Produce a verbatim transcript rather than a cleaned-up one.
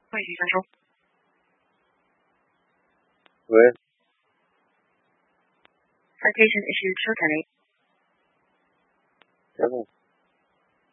会议发生。 喂。 Citation issued shortly. 别问。